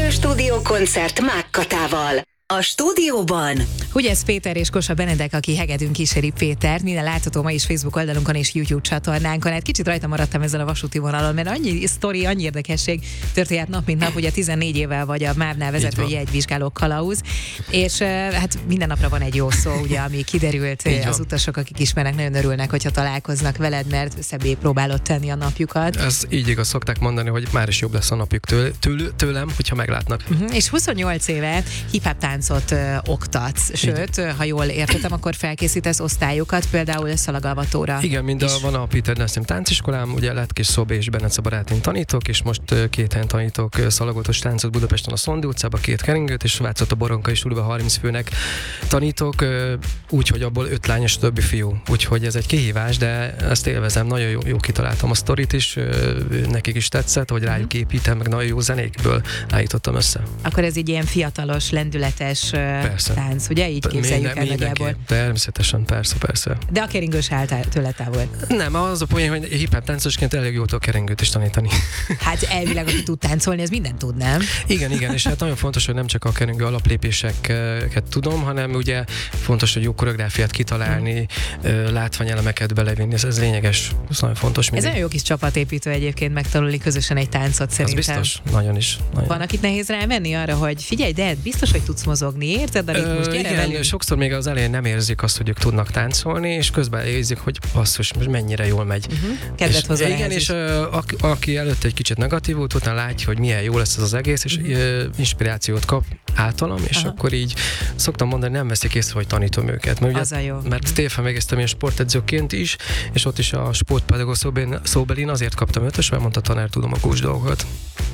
Stúdiókoncert Mákkatával. A stúdióban Hugyesz Péter és Kósa Benedek, aki hegedűn kíséri Pétert, minden látható ma is Facebook oldalunkon és YouTube csatornánkon. Hát kicsit rajta maradtam ezzel a vasúti vonalon, mert annyi sztori, annyi érdekesség történt nap, mint nap. Ugye 14 évvel vagy a MÁV-nál vezető jegyvizsgáló kalauz, és hát minden napra van egy jó szó, ugye, ami kiderült. Az utasok, akik ismernek, nagyon örülnek, hogyha találkoznak veled, mert szebbé próbálod tenni a napjukat. Ez így igaz, szokták mondani, hogy már is jobb lesz a napjuk tőlem, hogyha meglátnak. És 28 éve hip-hop táncot oktatsz, sőt, ha jól értettem, akkor felkészítesz osztályokat, például szalagalvatóra. Igen, van a Peter Nassim tánciskolám, ugye Letkés Szobé és Benece barátén tanítok, és most 2 helyen tanítok szalagoltos táncot Budapesten a Szondi utcában, 2 keringőt, és Vácott a Boronkai Suliba 30 főnek tanítok, úgyhogy abból 5 lány és többi fiú. Úgyhogy ez egy kihívás, de ezt élvezem, nagyon jó kitaláltam a sztorit is, nekik is tetszett, hogy rájuk építem, meg nagyon jó zenékből állítottam össze. Akkor ez egy ilyen fiatalos, lendületes tánc, ugye? Így képzeljük el nagyjából. Természetesen, persze. De a keringős áll tőle távol. Nem, az a poén, hogy hip-hop táncosként elég jó a keringőt is tanítani. Hát elvileg, aki tud táncolni, ez mindent tud, nem? Igen, és hát nagyon fontos, hogy nem csak a keringő alaplépéseket tudom, hanem ugye fontos, hogy jó koreográfiát kitalálni, látványelemeket belevinni, ez lényeges, ez nagyon fontos. Ez nagyon jó kis csapatépítő egyébként megtanulni közösen egy táncot szerintem. Az biztos, nagyon is. Van, akit nehéz rámenni arra, hogy figyelj, de biztos, hogy tudsz mozogni, érted? Igen, sokszor még az elején nem érzik azt, hogy ők tudnak táncolni, és közben érzik, hogy basszus, most mennyire jól megy. Kedvet hozzá. Igen, és aki előtt egy kicsit negatív volt, utána látja, hogy milyen jó lesz ez az egész, és inspirációt kap általam, és akkor így szoktam mondani, nem veszik észre, hogy tanítom őket. Mert, ugye, mert TFM végeztem ilyen sportedzőként is, és ott is a sportpedagógus szóbelin azért kaptam 5-ös, mert mondta tanár, tudom a kulcs dolgokat.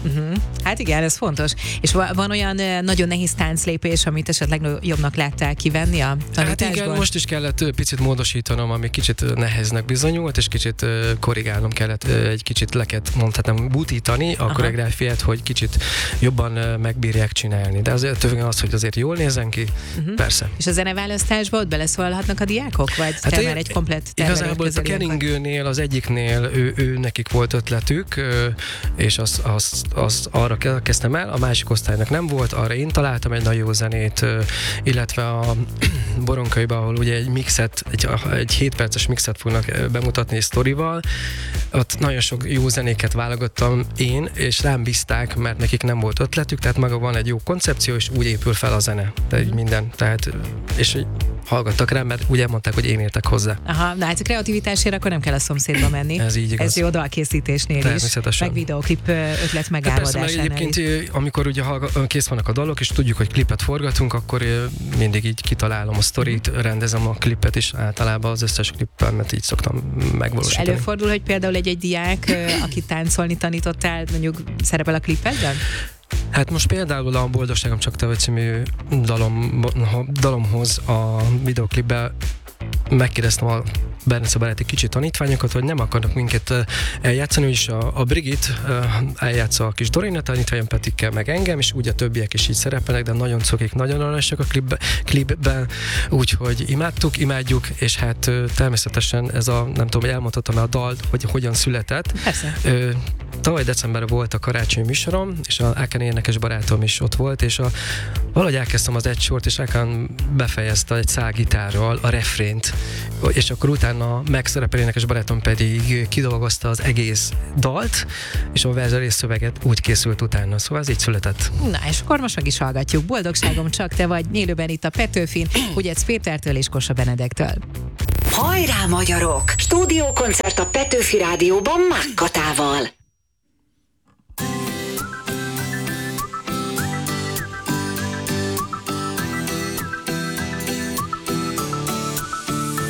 Hát igen, ez fontos. És van olyan nagyon nehéz tánclépés, amit esetleg jobbnak láttál kivenni a tanításból? Hát igen, most is kellett picit módosítanom, ami kicsit neheznek bizonyult, és kicsit korrigálnom kellett, egy kicsit mondhatnám butítani a koreográfiát, hogy kicsit jobban megbírják csinálni. De azért többnyire az, hogy azért jól nézzen ki, persze. És a zeneválasztásba ott beleszólhatnak a diákok? Vagy hát te már egy komplett igazából a keringőnél, az egyiknél ő nekik volt ötletük, és az arra kezdtem el, a másik osztálynak nem volt, arra én találtam egy nagyon jó zenét, illetve a Boronkaiban, ahol ugye egy mixet, egy 7 perces mixet fognak bemutatni egy sztorival, ott nagyon sok jó zenéket válogattam én, és rám bízták, mert nekik nem volt ötletük, tehát maga van egy jó koncepció, és úgy épül fel a zene. Tehát minden, és hallgattak rám, mert ugye mondták, hogy én értek hozzá. Na hát a kreativitásért akkor nem kell a szomszédba menni. Ez így igaz. Ez jó dalkészítésnél is. Meg videóklip ötlet megálmodásánál. Persze, mert egyébként amikor ugye kész vannak a dalok, és tudjuk, hogy klipet forgatunk, akkor mindig így kitalálom a sztorit, rendezem a klipet, és általában az összes klippemet így szoktam megvalósítani. És előfordul, hogy például egy diák, aki táncolni tanítottál, mondjuk szerepel a klipedben? Hát most például a Boldogságom csak te vagy című dalomhoz a videoklipben megkérdeztem a Bernice baráti kicsi tanítványokat, hogy nem akarnak minket eljátszani, és a Brigitte eljátsza a kis Dorina tanítványom, Petikkel, meg engem, és ugye a többiek is így szerepelnek, de nagyon cokik, nagyon aranyosak a klipben, úgyhogy imádjuk, és hát természetesen ez nem tudom, hogy elmondhatom a dal, hogy hogyan született. Persze. Tavaly decemberben volt a karácsonyi műsorom, és a Ákán énekes barátom is ott volt, és valahogy elkezdtem az egy sort, és Ákán befejezte egy szálgitárral a refrént, és akkor utána megszerepel énekes barátom pedig kidolgozta az egész dalt, és a verzelés szöveget úgy készült utána, szóval ez így született. Na, és akkor most meg is hallgatjuk. Boldogságom csak te vagy, élőben itt a Petőfin, Hugyec Pétertől és Kósa Benedektől. Hajrá magyarok! Stúdiókoncert a Petőfi Rádióban Mákkatával.